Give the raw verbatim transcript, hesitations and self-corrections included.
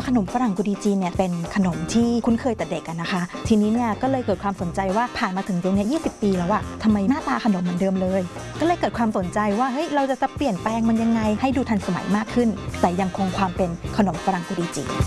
ขนมฝรั่งกุดีจีนเนี่ยเป็นขนมที่คุ้นเคยแต่เด็กกันนะคะทีนี้เนี่ยก็เลยเกิดความสนใจว่าผ่านมาถึงตรงนี้ยี่สิบปีแล้วอะทำไมหน้าตาขนมเหมือนเดิมเลยก็เลยเกิดความสนใจว่าเฮ้ยเราจะเปลี่ยนแปลงมันยังไงให้ดูทันสมัยมากขึ้นแต่ยังคงความเป็นขนมฝรั่งกุดีจีน